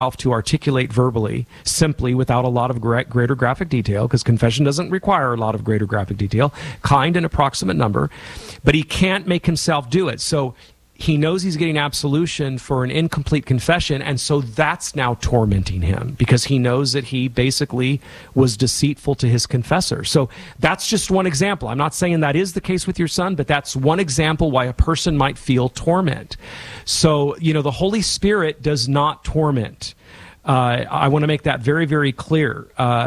to articulate verbally, simply, without a lot of greater graphic detail, because confession doesn't require a lot of greater graphic detail, kind and approximate number, but he can't make himself do it. So he knows he's getting absolution for an incomplete confession, and so that's now tormenting him, because he knows that he basically was deceitful to his confessor. So that's just one example. I'm not saying that is the case with your son, but that's one example why a person might feel torment. So, the Holy Spirit does not torment. I want to make that very, very clear.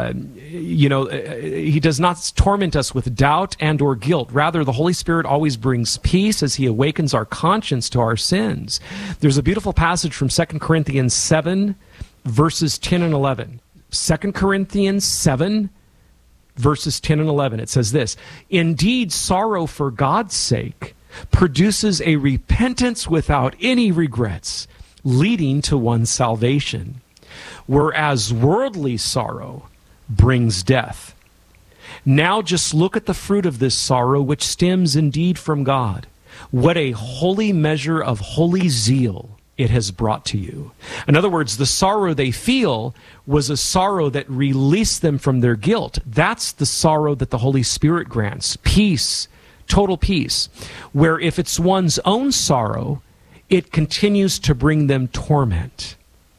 He does not torment us with doubt and or guilt. Rather, the Holy Spirit always brings peace as he awakens our conscience to our sins. There's a beautiful passage from 2 Corinthians 7, verses 10 and 11. 2 Corinthians 7, verses 10 and 11. It says this: "Indeed, sorrow for God's sake produces a repentance without any regrets, leading to one's salvation. Whereas worldly sorrow brings death. Now just look at the fruit of this sorrow, which stems indeed from God. What a holy measure of holy zeal it has brought to you." In other words, the sorrow they feel was a sorrow that released them from their guilt. That's the sorrow that the Holy Spirit grants. Peace, total peace. Where if it's one's own sorrow, it continues to bring them torment.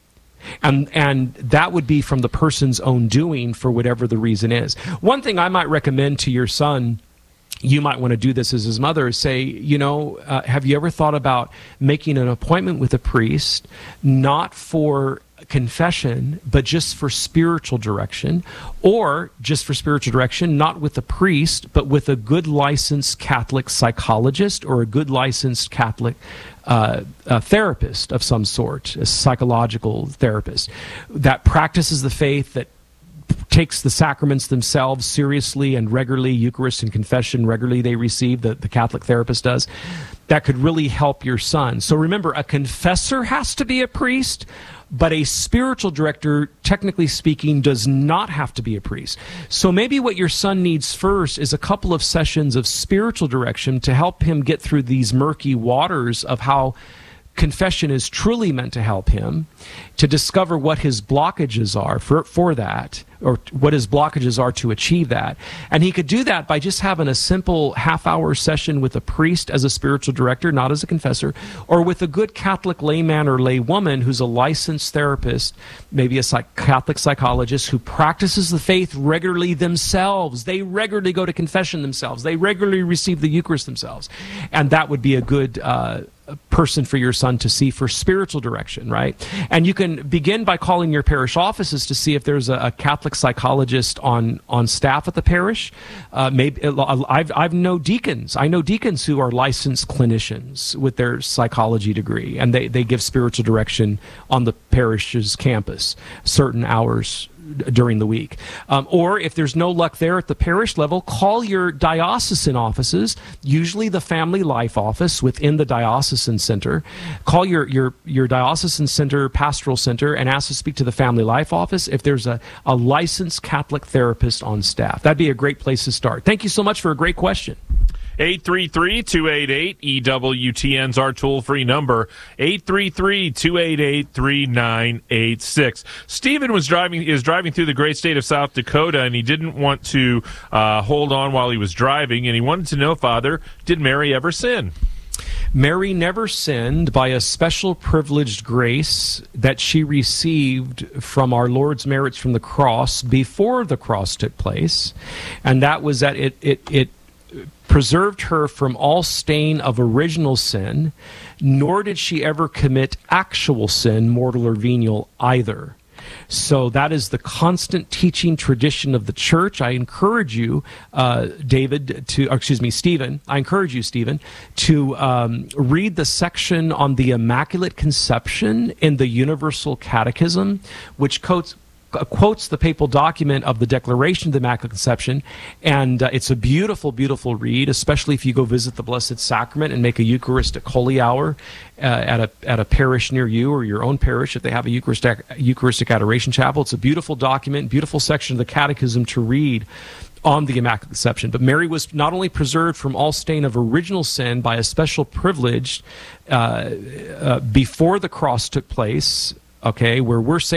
And that would be from the person's own doing, for whatever the reason is. One thing I might recommend to your son, you might want to do this as his mother, is say, have you ever thought about making an appointment with a priest, not for confession, but just for spiritual direction, or just for spiritual direction, not with a priest, but with a good licensed Catholic psychologist or a good licensed Catholic a therapist of some sort, a psychological therapist that practices the faith, that takes the sacraments themselves seriously and regularly, Eucharist and confession regularly they receive, the Catholic therapist does, that could really help your son. So remember, a confessor has to be a priest, but a spiritual director, technically speaking, does not have to be a priest. So maybe what your son needs first is a couple of sessions of spiritual direction to help him get through these murky waters of how confession is truly meant to help him, to discover what his blockages are for that, or what his blockages are to achieve that. And he could do that by just having a simple half-hour session with a priest as a spiritual director, not as a confessor, or with a good Catholic layman or laywoman who's a licensed therapist, maybe a Catholic psychologist who practices the faith regularly themselves. They regularly go to confession themselves. They regularly receive the Eucharist themselves. And that would be a good person for your son to see for spiritual direction, right? And you can begin by calling your parish offices to see if there's a Catholic psychologist on staff at the parish. Maybe I know deacons who are licensed clinicians with their psychology degree, and they give spiritual direction on the parish's campus certain hours during the week. Or if there's no luck there at the parish level, call your diocesan offices, usually the family life office within the diocesan center. Call your diocesan center, pastoral center, and ask to speak to the family life office if there's a licensed Catholic therapist on staff. That'd be a great place to start. Thank you so much for a great question. 833-288-EWTN's our toll-free number, 833-288-3986. Stephen is driving through the great state of South Dakota, and he didn't want to hold on while he was driving, and he wanted to know, Father, did Mary ever sin? Mary never sinned by a special privileged grace that she received from our Lord's merits from the cross before the cross took place, and that was that it preserved her from all stain of original sin, nor did she ever commit actual sin, mortal or venial, either. So that is the constant teaching tradition of the church. I encourage you, Stephen, I encourage you, Stephen, to read the section on the Immaculate Conception in the Universal Catechism, which quotes the papal document of the Declaration of the Immaculate Conception, and it's a beautiful, beautiful read, especially if you go visit the Blessed Sacrament and make a Eucharistic Holy Hour at a parish near you, or your own parish if they have a Eucharistic Adoration Chapel. It's a beautiful document, beautiful section of the Catechism to read on the Immaculate Conception. But Mary was not only preserved from all stain of original sin by a special privilege before the cross took place, okay, where we're saying